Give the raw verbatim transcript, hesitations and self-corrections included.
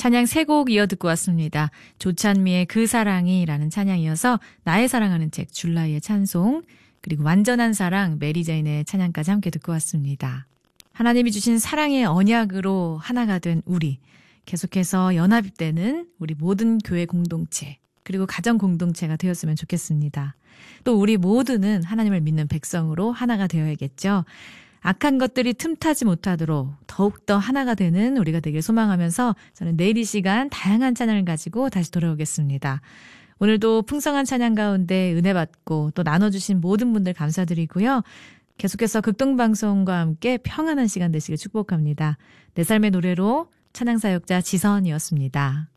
찬양 세 곡 이어 듣고 왔습니다. 조찬미의 그 사랑이라는 찬양이어서 나의 사랑하는 책 줄라이의 찬송, 그리고 완전한 사랑 메리제인의 찬양까지 함께 듣고 왔습니다. 하나님이 주신 사랑의 언약으로 하나가 된 우리, 계속해서 연합되는 우리 모든 교회 공동체, 그리고 가정 공동체가 되었으면 좋겠습니다. 또 우리 모두는 하나님을 믿는 백성으로 하나가 되어야겠죠. 악한 것들이 틈타지 못하도록 더욱더 하나가 되는 우리가 되길 소망하면서 저는 내일 이 시간 다양한 찬양을 가지고 다시 돌아오겠습니다. 오늘도 풍성한 찬양 가운데 은혜 받고 또 나눠주신 모든 분들 감사드리고요. 계속해서 극동방송과 함께 평안한 시간 되시길 축복합니다. 내 삶의 노래로 찬양사역자 지선이었습니다.